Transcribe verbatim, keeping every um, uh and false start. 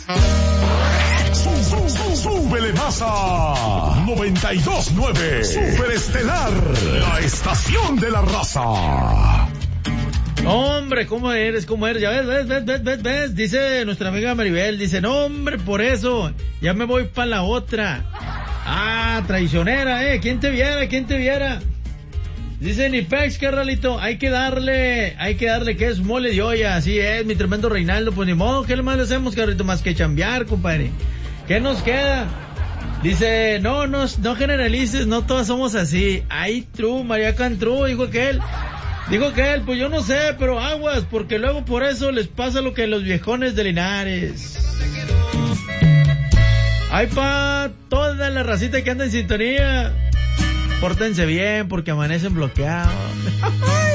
Súbele más a noventa y dos punto nueve Superestelar, la estación de la raza. Hombre, ¿cómo eres? ¿Cómo eres? Ya ves, ves, ves, ves, ves, ves. Dice nuestra amiga Maribel, dice, no hombre, por eso, ya me voy para la otra. Ah, traicionera, eh, ¿quién te viera? ¿Quién te viera? Dice Nipex, carnalito, hay que darle, hay que darle que es mole de olla, así es, mi tremendo Reinaldo, pues ni modo, ¿qué más le hacemos, carnalito? Más que chambear, compadre. ¿Qué nos queda? Dice, no, no, no generalices, no todas somos así. Ay, true, María Cantru, dijo que él. Dijo que él, pues yo no sé, pero aguas, porque luego por eso les pasa lo que a los viejones de Linares. Ay, pa, toda la racita que anda en sintonía. Pórtense bien, porque amanecen bloqueados.